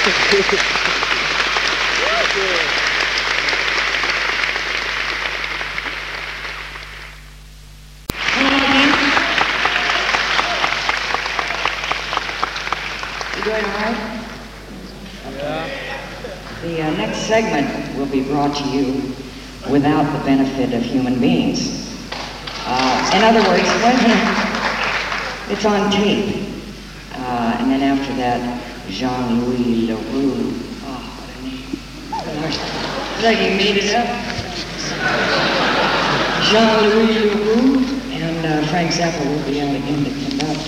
The next segment will be brought to you without the benefit of human beings. In other words, it's on tape. And then after that, Jean-Louis Leroux. Oh, what a name. It's like he made it up. Jean-Louis Leroux and Frank Zappa will be out again to conduct.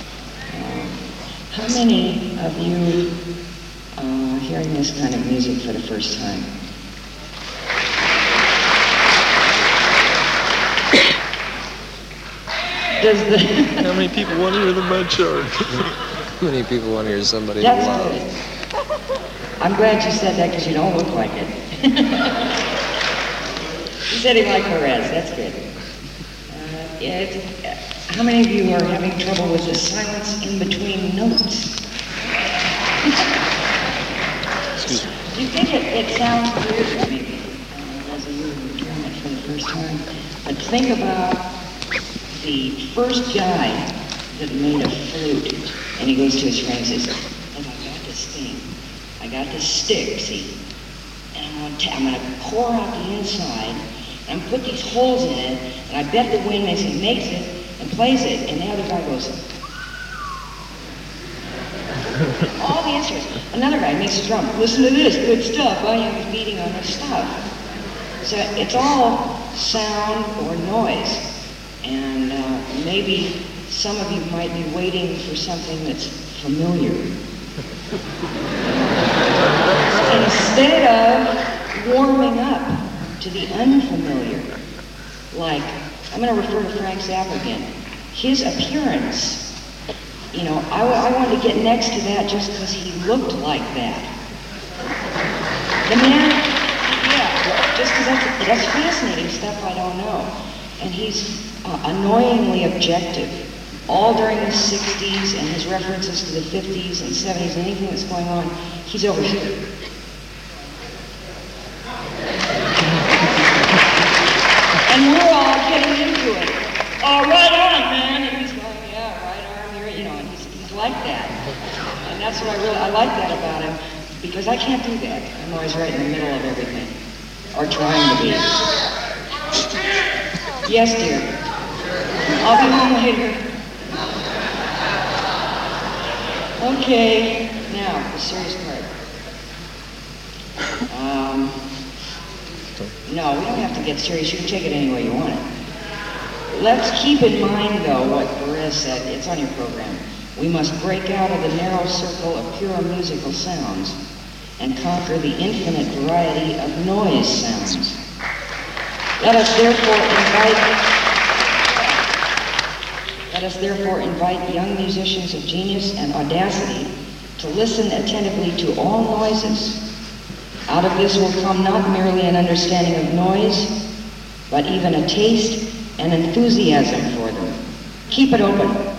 How many of you hearing this kind of music for the first time? How many people want to hear the Mud Shark? How many people want to hear somebody That's loud? Good. I'm glad you said that because you don't look like it. You said he liked Perez. That's good. How many of you are having trouble with the silence in between notes? Excuse me. Do you think it sounds weird maybe as you hearing it for the first time? But think about the first guy that made a flute, and he goes to his friend and says, "Look, I got this thing. I got this stick, see? And I'm going to pour out the inside, and I'm going to put these holes in it, and I bet the wind as he makes it and plays it." And the other guy goes, all the instruments. Another guy makes a drum. "Listen to this, good stuff." I am beating on this stuff. So it's all sound or noise. And maybe some of you might be waiting for something that's familiar. Instead of warming up to the unfamiliar. Like, I'm going to refer to Frank Zappa again. His appearance, you know, I wanted to get next to that just because he looked like that. The man, yeah, just because that's fascinating stuff I don't know. And he's annoyingly objective. All during the 60s and his references to the 50s and 70s and anything that's going on, he's over here. And we're all getting into it. "Oh, right on, man." And he's going, "Yeah, right arm here," you know, and he's like that. And that's what I like that about him, because I can't do that. I'm always right in the middle of everything. Or trying to be. Yes, dear. I'll be home later. Okay, now, the serious part. No, we don't have to get serious. You can take it any way you want it. Let's keep in mind, though, what Perez said. It's on your program. We must break out of the narrow circle of pure musical sounds and conquer the infinite variety of noise sounds. Let us therefore invite young musicians of genius and audacity to listen attentively to all noises. Out of this will come not merely an understanding of noise, but even a taste and enthusiasm for them. Keep it open.